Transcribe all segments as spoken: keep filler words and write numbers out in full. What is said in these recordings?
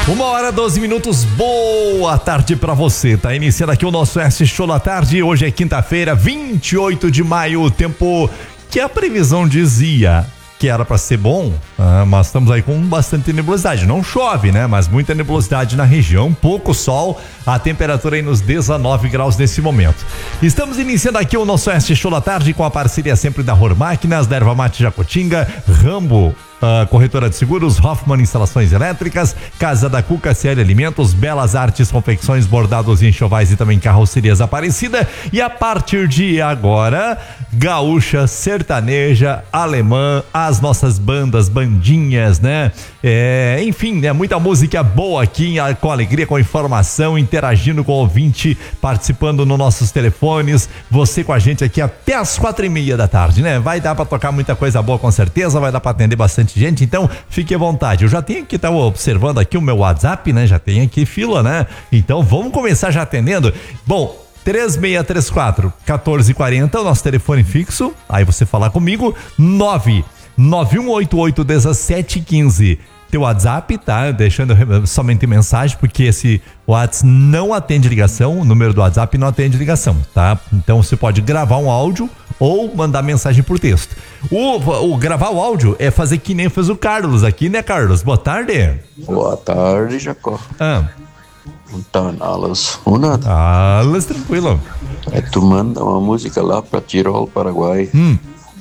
Uma hora, doze minutos, boa tarde pra você. Tá iniciando aqui o nosso S Show da Tarde. Hoje é quinta-feira, vinte e oito de maio. O tempo que a previsão dizia que era pra ser bom, ah, mas estamos aí com bastante nebulosidade. Não chove, né? Mas muita nebulosidade na região, pouco sol, a temperatura aí nos dezenove graus nesse momento. Estamos iniciando aqui o nosso S Show da Tarde com a parceria sempre da Ror Máquinas, da Erva Mate Jacutinga, Rambo, Uh, Corretora de Seguros, Hoffman Instalações Elétricas, Casa da Cuca, C L Alimentos, Belas Artes, Confecções, Bordados e Enxovais e também Carrocerias Aparecida. E a partir de agora, gaúcha, sertaneja, alemã, as nossas bandas, bandinhas, né? É, enfim, né? Muita música boa aqui, com alegria, com informação, interagindo com o ouvinte, participando nos nossos telefones. Você com a gente aqui até as quatro e meia da tarde, né? Vai dar pra tocar muita coisa boa, com certeza, vai dar pra atender bastante gente, então fique à vontade. Eu já tenho que estar tá observando aqui o meu WhatsApp, né? Já tem aqui fila, né? Então vamos começar já atendendo. Bom, três seis três quatro, um quatro quatro zero, o nosso telefone fixo. Aí você falar comigo, nove nove um oito oito um sete um cinco. Teu WhatsApp, tá? Deixando somente mensagem, porque esse WhatsApp não atende ligação, o número do WhatsApp não atende ligação, tá? Então você pode gravar um áudio ou mandar mensagem por texto. O, o gravar o áudio é fazer que nem fez o Carlos aqui, né, Carlos? Boa tarde. Boa tarde, Jacó. Ah. Então, alas, uma. Alas, tranquilo. É, tu manda uma música lá pra Tirol, Paraguai. Hum.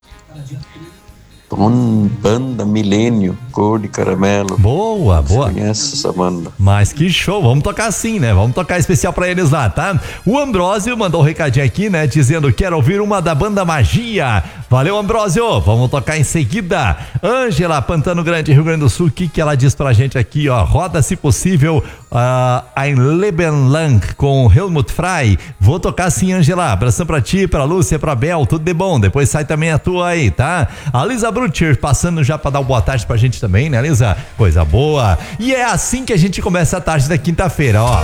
Com banda Milênio, Cor de Caramelo. Boa, boa. Você conhece essa banda? Mas que show, vamos tocar assim, né? Vamos tocar especial pra eles lá, tá? O Ambrósio mandou um recadinho aqui, né? Dizendo, quero ouvir uma da banda Magia. Valeu, Ambrósio, vamos tocar em seguida. Ângela, Pantano Grande, Rio Grande do Sul, o que que ela diz pra gente aqui, ó? Roda, se possível, uh, Ein Leben Lang com Helmut Frey. Vou tocar sim, Ângela. Abração pra ti, pra Lúcia, pra Bel, tudo de bom. Depois sai também a tua aí, tá? A Lisa Brutcher passando já pra dar uma boa tarde pra gente também, né, Lisa? Coisa boa. E é assim que a gente começa a tarde da quinta-feira, ó.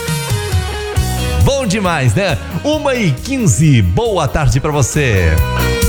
Bom demais, né? uma e quinze, boa tarde pra você.